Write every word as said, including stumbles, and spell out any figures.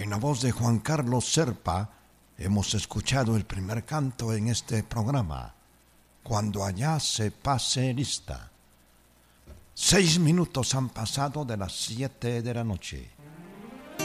En la voz de Juan Carlos Serpa hemos escuchado el primer canto en este programa, Cuando allá se pase lista. Seis minutos han pasado de las siete de la noche.